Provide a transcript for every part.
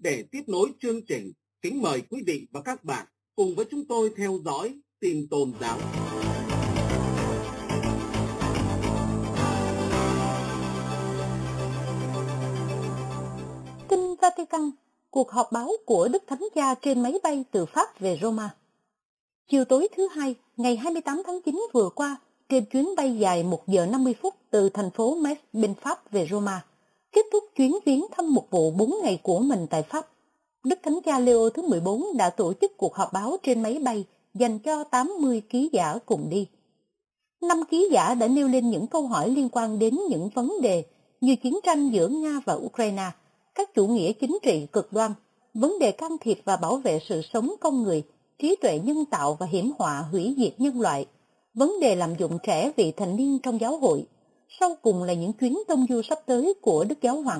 để tiếp nối chương trình, kính mời quý vị và các bạn cùng với chúng tôi theo dõi tin tôn giáo. Tin Vatican, cuộc họp báo của Đức Thánh Cha trên máy bay từ Pháp về Roma. Chiều tối thứ Hai, ngày 28 tháng 9 vừa qua, trên chuyến bay dài 1 giờ 50 phút từ thành phố Metz bên Pháp về Roma, kết thúc chuyến viếng thăm mục vụ 4 ngày của mình tại Pháp, Đức Thánh Cha Leo thứ 14 đã tổ chức cuộc họp báo trên máy bay dành cho 80 ký giả cùng đi. 5 ký giả đã nêu lên những câu hỏi liên quan đến những vấn đề như chiến tranh giữa Nga và Ukraine, các chủ nghĩa chính trị cực đoan, vấn đề can thiệp và bảo vệ sự sống con người, trí tuệ nhân tạo và hiểm họa hủy diệt nhân loại, vấn đề lạm dụng trẻ vị thành niên trong giáo hội, sau cùng là những chuyến tông du sắp tới của Đức Giáo Hoàng.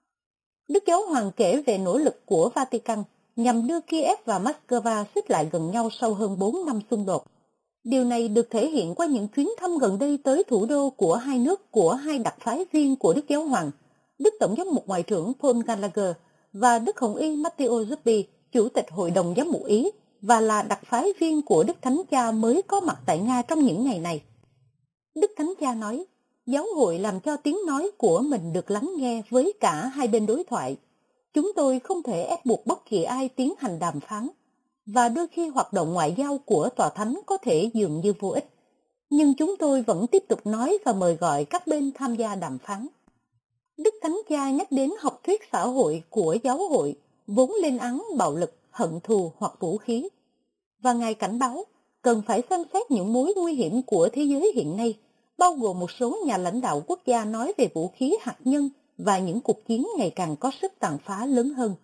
Đức Giáo Hoàng kể về nỗ lực của Vatican nhằm đưa Kiev và Moscow xích lại gần nhau sau hơn 4 năm xung đột. Điều này được thể hiện qua những chuyến thăm gần đây tới thủ đô của hai nước của hai đặc phái viên của Đức Giáo Hoàng, Đức Tổng giám mục Ngoại trưởng Paul Gallagher và Đức Hồng y Matteo Zuppi, Chủ tịch Hội đồng Giám mục Ý, và là đặc phái viên của Đức Thánh Cha mới có mặt tại Nga trong những ngày này. Đức Thánh Cha nói, giáo hội làm cho tiếng nói của mình được lắng nghe với cả hai bên đối thoại. Chúng tôi không thể ép buộc bất kỳ ai tiến hành đàm phán, và đôi khi hoạt động ngoại giao của Tòa Thánh có thể dường như vô ích. Nhưng chúng tôi vẫn tiếp tục nói và mời gọi các bên tham gia đàm phán. Đức Thánh Cha nhắc đến học thuyết xã hội của giáo hội, vốn lên án bạo lực, hận thù hoặc vũ khí. Và Ngài cảnh báo, cần phải xem xét những mối nguy hiểm của thế giới hiện nay, bao gồm một số nhà lãnh đạo quốc gia nói về vũ khí hạt nhân và những cuộc chiến ngày càng có sức tàn phá lớn hơn.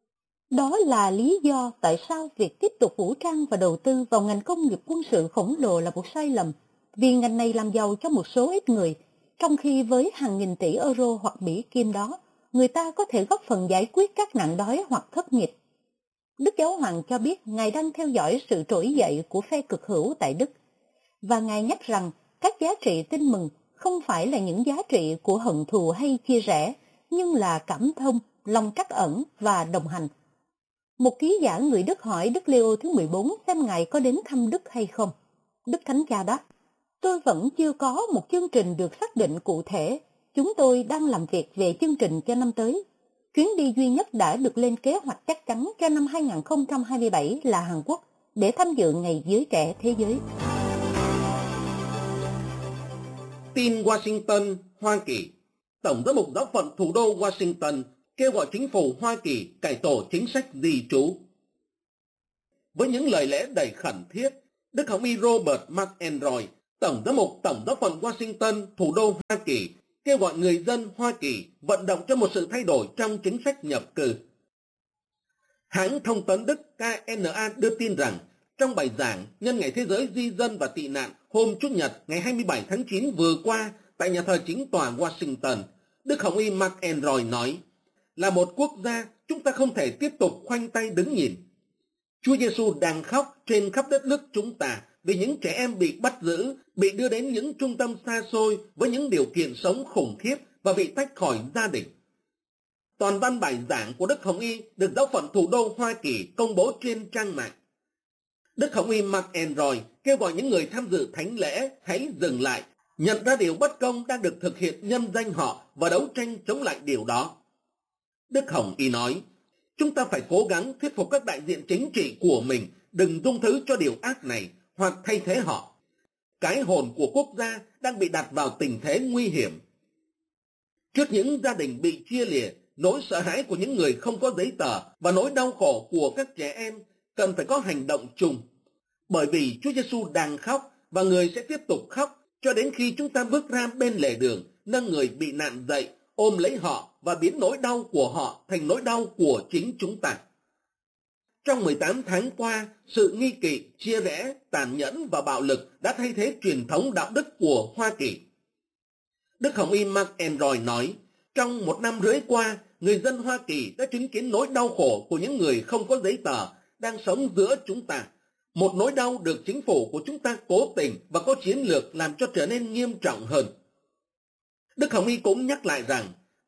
Đó là lý do tại sao việc tiếp tục vũ trang và đầu tư vào ngành công nghiệp quân sự khổng lồ là một sai lầm, vì ngành này làm giàu cho một số ít người, trong khi với hàng nghìn tỷ euro hoặc Mỹ Kim đó, người ta có thể góp phần giải quyết các nạn đói hoặc thất nghiệp. Đức Giáo Hoàng cho biết Ngài đang theo dõi sự trỗi dậy của phe cực hữu tại Đức, và Ngài nhắc rằng các giá trị tin mừng không phải là những giá trị của hận thù hay chia rẽ, nhưng là cảm thông, lòng trắc ẩn và đồng hành. Một ký giả người Đức hỏi Đức Leo thứ 14 xem Ngài có đến thăm Đức hay không. Đức Thánh Cha đáp, tôi vẫn chưa có một chương trình được xác định cụ thể. Chúng tôi đang làm việc về chương trình cho năm tới. Chuyến đi duy nhất đã được lên kế hoạch chắc chắn cho năm 2027 là Hàn Quốc để tham dự Ngày Giới Trẻ Thế Giới. Tin Washington, Hoa Kỳ. Tổng giám mục giáo phận thủ đô Washington kêu gọi chính phủ Hoa Kỳ cải tổ chính sách di trú. Với những lời lẽ đầy khẩn thiết, Đức Hồng y Robert McElroy, Tổng giám mục Tổng giáo phận Washington, thủ đô Hoa Kỳ, kêu gọi người dân Hoa Kỳ vận động cho một sự thay đổi trong chính sách nhập cư. Hãng thông tấn Đức KNA đưa tin rằng, trong bài giảng nhân ngày thế giới di dân và tị nạn hôm Chủ nhật ngày 27 tháng 9 vừa qua tại nhà thờ chính tòa Washington, Đức Hồng y McElroy nói, là một quốc gia, chúng ta không thể tiếp tục khoanh tay đứng nhìn. Chúa Giêsu đang khóc trên khắp đất nước chúng ta vì những trẻ em bị bắt giữ, bị đưa đến những trung tâm xa xôi với những điều kiện sống khủng khiếp và bị tách khỏi gia đình. Toàn văn bài giảng của Đức Hồng y được giáo phận thủ đô Hoa Kỳ công bố trên trang mạng. Đức Hồng y McElroy kêu gọi những người tham dự thánh lễ hãy dừng lại, nhận ra điều bất công đang được thực hiện nhân danh họ và đấu tranh chống lại điều đó. Đức Hồng y nói, chúng ta phải cố gắng thuyết phục các đại diện chính trị của mình đừng dung thứ cho điều ác này hoặc thay thế họ. Cái hồn của quốc gia đang bị đặt vào tình thế nguy hiểm. Trước những gia đình bị chia lìa, nỗi sợ hãi của những người không có giấy tờ và nỗi đau khổ của các trẻ em, cần phải có hành động chung. Bởi vì Chúa Giêsu đang khóc và người sẽ tiếp tục khóc cho đến khi chúng ta bước ra bên lề đường, nâng người bị nạn dậy, ôm lấy họ và biến nỗi đau của họ thành nỗi đau của chính chúng ta. Trong 18 tháng qua, sự nghi kỵ, chia rẽ, tàn nhẫn và bạo lực đã thay thế truyền thống đạo đức của Hoa Kỳ. Đức Hồng y McElroy nói, trong 1 năm rưỡi qua, người dân Hoa Kỳ đã chứng kiến nỗi đau khổ của những người không có giấy tờ đang sống giữa chúng ta. Một nỗi đau được chính phủ của chúng ta cố tình và có chiến lược làm cho trở nên nghiêm trọng hơn. Đức Hồng y cũng nhắc lại rằng,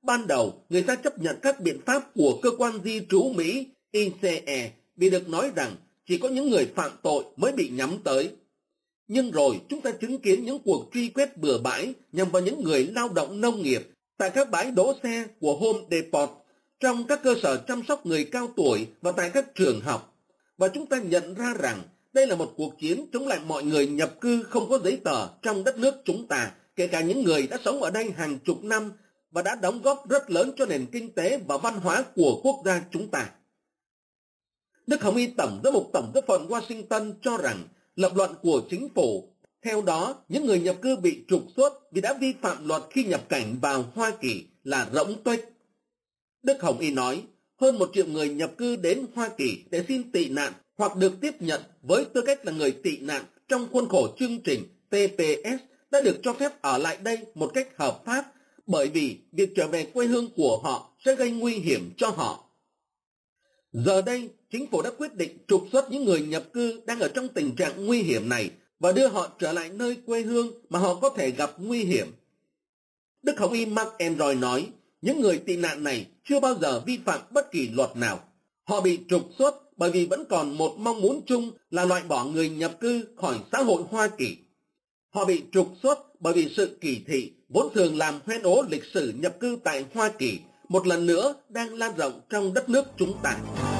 Ban đầu, người ta chấp nhận các biện pháp của cơ quan di trú Mỹ ICE vì được nói rằng chỉ có những người phạm tội mới bị nhắm tới. Nhưng rồi chúng ta chứng kiến những cuộc truy quét bừa bãi nhằm vào những người lao động nông nghiệp tại các bãi đỗ xe của Home Depot, trong các cơ sở chăm sóc người cao tuổi và tại các trường học. Và chúng ta nhận ra rằng đây là một cuộc chiến chống lại mọi người nhập cư không có giấy tờ trong đất nước chúng ta, kể cả những người đã sống ở đây hàng chục năm và đã đóng góp rất lớn cho nền kinh tế và văn hóa của quốc gia chúng ta. Đức Hồng Y Tổng giám mục Tổng giáo phận Washington cho rằng lập luận của chính phủ, theo đó những người nhập cư bị trục xuất vì đã vi phạm luật khi nhập cảnh vào Hoa Kỳ là rỗng tuếch. Đức Hồng Y nói, hơn 1 triệu người nhập cư đến Hoa Kỳ để xin tị nạn hoặc được tiếp nhận với tư cách là người tị nạn trong khuôn khổ chương trình TPS đã được cho phép ở lại đây một cách hợp pháp, bởi vì việc trở về quê hương của họ sẽ gây nguy hiểm cho họ. Giờ đây, chính phủ đã quyết định trục xuất những người nhập cư đang ở trong tình trạng nguy hiểm này và đưa họ trở lại nơi quê hương mà họ có thể gặp nguy hiểm. Đức Hồng Y Mark Enroy nói, những người tị nạn này chưa bao giờ vi phạm bất kỳ luật nào. Họ bị trục xuất bởi vì vẫn còn một mong muốn chung là loại bỏ người nhập cư khỏi xã hội Hoa Kỳ. Họ bị trục xuất bởi vì sự kỳ thị vốn thường làm hoen ố lịch sử nhập cư tại Hoa Kỳ một lần nữa đang lan rộng trong đất nước chúng ta.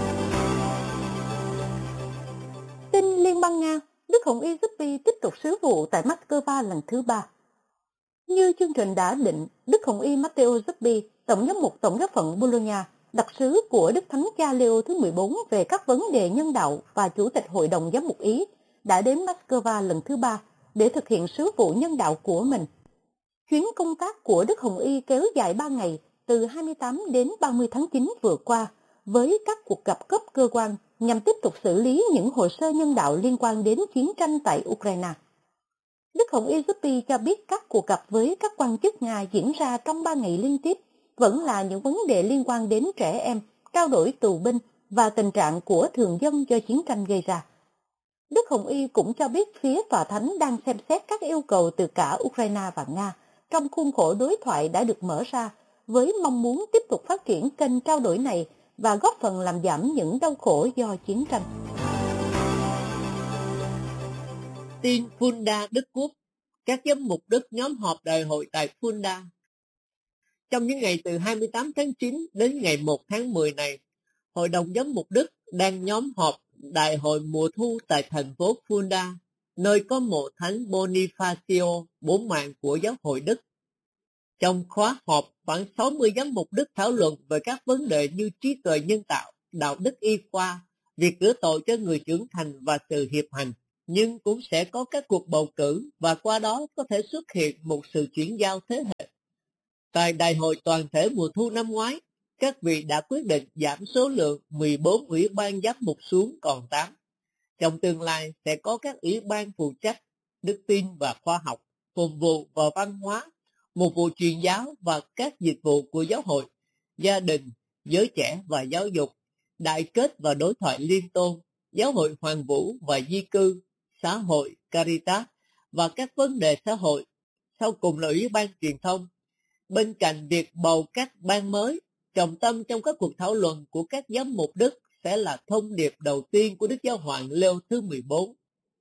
Tin Liên bang Nga, Đức Hồng Y Zuppi tiếp tục sứ vụ tại Moscow lần thứ 3. Như chương trình đã định, Đức Hồng Y Matteo Zuppi, Tổng giám mục Tổng giáo phận Bologna, đặc sứ của Đức Thánh Cha Leo thứ 14 về các vấn đề nhân đạo và Chủ tịch Hội đồng Giám mục Ý, đã đến Moscow lần thứ 3 để thực hiện sứ vụ nhân đạo của mình. Chuyến công tác của Đức Hồng Y kéo dài 3 ngày, từ 28 đến 30 tháng 9 vừa qua, với các cuộc gặp cấp cơ quan nhằm tiếp tục xử lý những hồ sơ nhân đạo liên quan đến chiến tranh tại Ukraine. Đức Hồng Y Zuppi cho biết các cuộc gặp với các quan chức Nga diễn ra trong 3 ngày liên tiếp vẫn là những vấn đề liên quan đến trẻ em, trao đổi tù binh và tình trạng của thường dân do chiến tranh gây ra. Đức Hồng Y cũng cho biết phía Tòa Thánh đang xem xét các yêu cầu từ cả Ukraine và Nga trong khuôn khổ đối thoại đã được mở ra với mong muốn tiếp tục phát triển kênh trao đổi này và góp phần làm giảm những đau khổ do chiến tranh. Tin Fulda, Đức Quốc. Các giám mục Đức nhóm họp đại hội tại Fulda. Trong những ngày từ 28 tháng 9 đến ngày 1 tháng 10 này, Hội đồng Giám mục Đức đang nhóm họp đại hội mùa thu tại thành phố Fulda, nơi có mộ thánh Bonifacio bổn mạng của giáo hội Đức. Trong khóa họp, khoảng 60 giám mục Đức thảo luận về các vấn đề như trí tuệ nhân tạo, đạo đức y khoa, việc rửa tội cho người trưởng thành và sự hiệp hành, nhưng cũng sẽ có các cuộc bầu cử và qua đó có thể xuất hiện một sự chuyển giao thế hệ. Tại đại hội toàn thể mùa thu năm ngoái, các vị đã quyết định giảm số lượng 14 ủy ban giám mục xuống còn 8. Trong tương lai sẽ có các ủy ban phụ trách đức tin và khoa học, phục vụ và văn hóa, một vụ truyền giáo và các dịch vụ của giáo hội, gia đình, giới trẻ và giáo dục, đại kết và đối thoại liên tôn, giáo hội Hoàng Vũ và di cư, xã hội, Caritas và các vấn đề xã hội. Sau cùng là ủy ban truyền thông. Bên cạnh việc bầu các ban mới, trọng tâm trong các cuộc thảo luận của các giám mục Đức sẽ là thông điệp đầu tiên của Đức Giáo hoàng Leo thứ 14,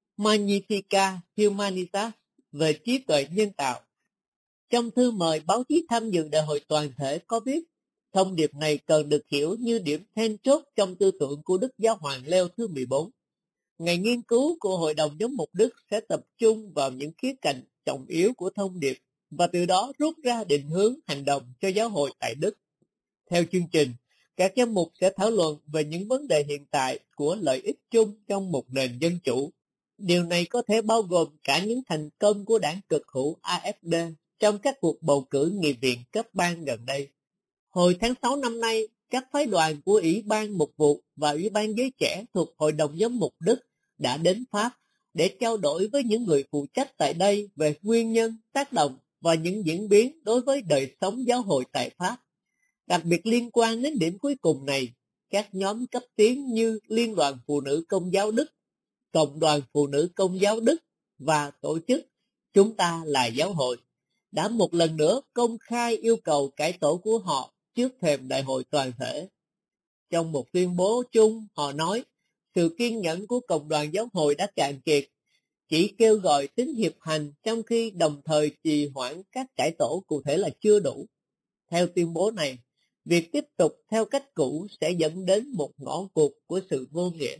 Magnificat Humanitas, về trí tuệ nhân tạo. Trong thư mời báo chí tham dự đại hội toàn thể có viết, thông điệp này cần được hiểu như điểm then chốt trong tư tưởng của Đức Giáo hoàng Leo thứ 14. Ngày nghiên cứu của Hội đồng Giám mục Đức sẽ tập trung vào những khía cạnh trọng yếu của thông điệp và từ đó rút ra định hướng hành động cho giáo hội tại Đức. Theo chương trình, các giám mục sẽ thảo luận về những vấn đề hiện tại của lợi ích chung trong một nền dân chủ. Điều này có thể bao gồm cả những thành công của đảng cực hữu AfD trong các cuộc bầu cử nghị viện cấp bang gần đây. Hồi tháng 6 năm nay, các phái đoàn của Ủy ban Mục vụ và Ủy ban Giới trẻ thuộc Hội đồng Giám mục Đức đã đến Pháp để trao đổi với những người phụ trách tại đây về nguyên nhân, tác động và những diễn biến đối với đời sống giáo hội tại Pháp. Đặc biệt liên quan đến điểm cuối cùng này, các nhóm cấp tiến như Liên đoàn Phụ nữ Công giáo Đức, Cộng đoàn Phụ nữ Công giáo Đức và tổ chức Chúng ta là giáo hội đã một lần nữa công khai yêu cầu cải tổ của họ trước thềm đại hội toàn thể. Trong một tuyên bố chung, họ nói sự kiên nhẫn của Cộng đoàn Giáo hội đã cạn kiệt, chỉ kêu gọi tính hiệp hành trong khi đồng thời trì hoãn các cải tổ cụ thể là chưa đủ. Theo tuyên bố này, việc tiếp tục theo cách cũ sẽ dẫn đến một ngõ cụt của sự vô nghĩa.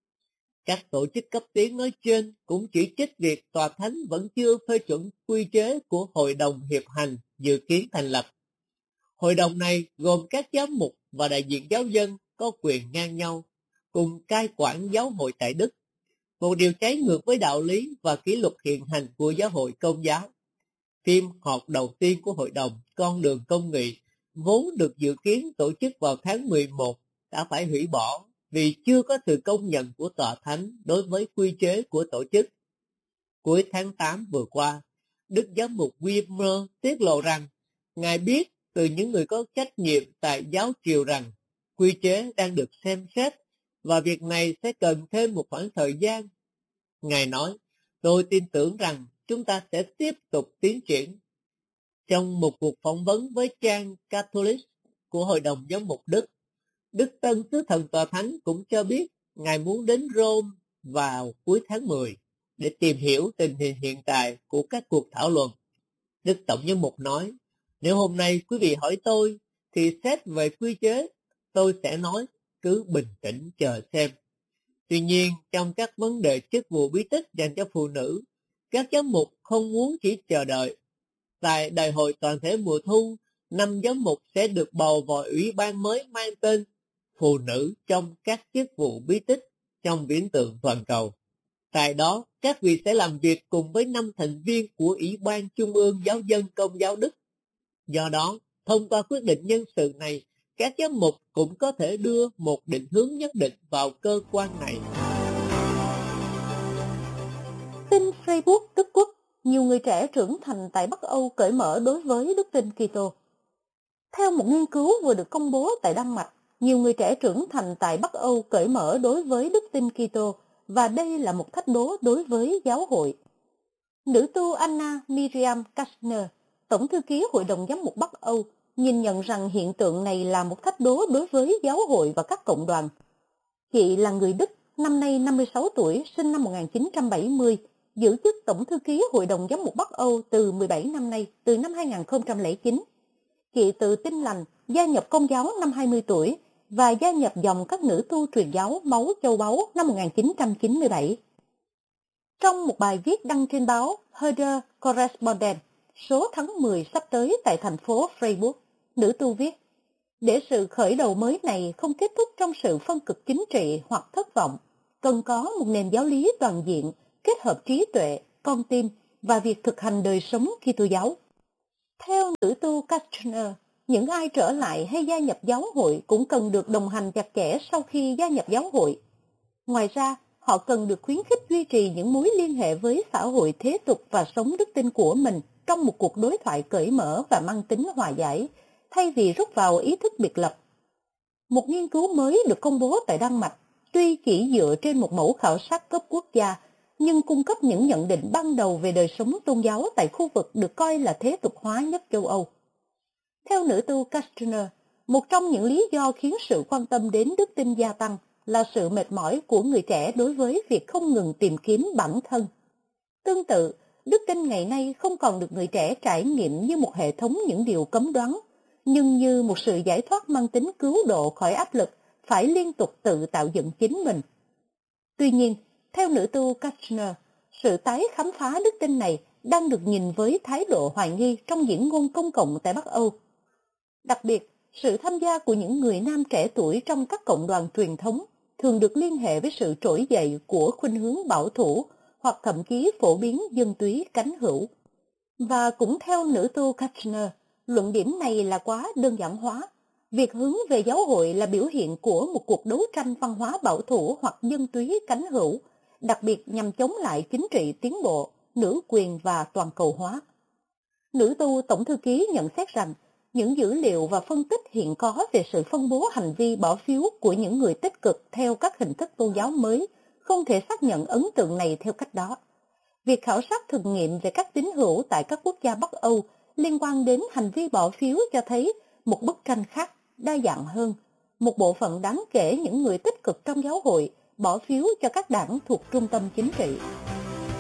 Các tổ chức cấp tiến nói trên cũng chỉ trích việc Tòa Thánh vẫn chưa phê chuẩn quy chế của Hội đồng Hiệp hành dự kiến thành lập. Hội đồng này gồm các giám mục và đại diện giáo dân có quyền ngang nhau, cùng cai quản giáo hội tại Đức, một điều trái ngược với đạo lý và kỷ luật hiện hành của giáo hội Công giáo. Phiên họp đầu tiên của Hội đồng Con đường Công nghị vốn được dự kiến tổ chức vào tháng 11 đã phải hủy bỏ vì chưa có sự công nhận của Tòa Thánh đối với quy chế của tổ chức. Cuối tháng 8 vừa qua, Đức Giám mục Wimmer tiết lộ rằng Ngài biết từ những người có trách nhiệm tại giáo triều rằng quy chế đang được xem xét và việc này sẽ cần thêm một khoảng thời gian. Ngài nói, tôi tin tưởng rằng chúng ta sẽ tiếp tục tiến triển. Trong một cuộc phỏng vấn với trang Catholic của Hội đồng Giám mục Đức, Đức Tân Sứ Thần Tòa Thánh cũng cho biết Ngài muốn đến Rome vào cuối tháng 10 để tìm hiểu tình hình hiện tại của các cuộc thảo luận. Đức Tổng Giám mục nói, nếu hôm nay quý vị hỏi tôi, thì xét về quy chế, tôi sẽ nói cứ bình tĩnh chờ xem. Tuy nhiên, trong các vấn đề chức vụ bí tích dành cho phụ nữ, các giám mục không muốn chỉ chờ đợi. Tại đại hội toàn thể mùa thu, 5 giám mục sẽ được bầu vào ủy ban mới mang tên Phụ nữ trong các chức vụ bí tích trong viễn tượng toàn cầu. Tại đó, các vị sẽ làm việc cùng với 5 thành viên của Ủy ban Trung ương Giáo dân Công giáo Đức. Do đó, thông qua quyết định nhân sự này, các giám mục cũng có thể đưa một định hướng nhất định vào cơ quan này. Tin Facebook Đức Quốc, nhiều người trẻ trưởng thành tại Bắc Âu cởi mở đối với đức tin Kitô. Theo một nghiên cứu vừa được công bố tại Đan Mạch, nhiều người trẻ trưởng thành tại Bắc Âu cởi mở đối với đức tin Kitô và đây là một thách đố đối với giáo hội. Nữ tu Anna Miriam Kastner, Tổng thư ký Hội đồng Giám mục Bắc Âu, nhìn nhận rằng hiện tượng này là một thách đố đối với giáo hội và các cộng đoàn. Chị là người Đức, năm nay 56 tuổi, sinh năm 1970, giữ chức Tổng thư ký Hội đồng Giám mục Bắc Âu từ 17 năm nay, từ năm 2009. Chị tự tin lành, gia nhập Công giáo năm 20 tuổi và gia nhập dòng các nữ tu truyền giáo Máu Châu Báu năm 1997. Trong một bài viết đăng trên báo Herder Correspondent, số tháng 10 sắp tới tại thành phố Freiburg, nữ tu viết, để sự khởi đầu mới này không kết thúc trong sự phân cực chính trị hoặc thất vọng, cần có một nền giáo lý toàn diện, kết hợp trí tuệ, con tim và việc thực hành đời sống Kitô giáo. Theo nữ tu Kastner, những ai trở lại hay gia nhập giáo hội cũng cần được đồng hành chặt chẽ sau khi gia nhập giáo hội. Ngoài ra, họ cần được khuyến khích duy trì những mối liên hệ với xã hội thế tục và sống đức tin của mình trong một cuộc đối thoại cởi mở và mang tính hòa giải, thay vì rút vào ý thức biệt lập. Một nghiên cứu mới được công bố tại Đan Mạch, tuy chỉ dựa trên một mẫu khảo sát cấp quốc gia, nhưng cung cấp những nhận định ban đầu về đời sống tôn giáo tại khu vực được coi là thế tục hóa nhất châu Âu. Theo nữ tu Kastner, một trong những lý do khiến sự quan tâm đến đức tin gia tăng là sự mệt mỏi của người trẻ đối với việc không ngừng tìm kiếm bản thân. Tương tự, đức tin ngày nay không còn được người trẻ trải nghiệm như một hệ thống những điều cấm đoán, nhưng như một sự giải thoát mang tính cứu độ khỏi áp lực phải liên tục tự tạo dựng chính mình. Tuy nhiên, theo nữ tu Kastner, sự tái khám phá đức tin này đang được nhìn với thái độ hoài nghi trong diễn ngôn công cộng tại Bắc Âu. Đặc biệt, sự tham gia của những người nam trẻ tuổi trong các cộng đoàn truyền thống thường được liên hệ với sự trỗi dậy của khuynh hướng bảo thủ hoặc thậm chí phổ biến dân túy cánh hữu. Và cũng theo nữ tu Kastner, luận điểm này là quá đơn giản hóa. Việc hướng về giáo hội là biểu hiện của một cuộc đấu tranh văn hóa bảo thủ hoặc dân túy cánh hữu, đặc biệt nhằm chống lại chính trị tiến bộ, nữ quyền và toàn cầu hóa. Nữ tu tổng thư ký nhận xét rằng, những dữ liệu và phân tích hiện có về sự phân bố hành vi bỏ phiếu của những người tích cực theo các hình thức tôn giáo mới không thể xác nhận ấn tượng này theo cách đó. Việc khảo sát thực nghiệm về các tín hữu tại các quốc gia Bắc Âu liên quan đến hành vi bỏ phiếu cho thấy một bức tranh khác đa dạng hơn. Một bộ phận đáng kể những người tích cực trong giáo hội bỏ phiếu cho các đảng thuộc trung tâm chính trị.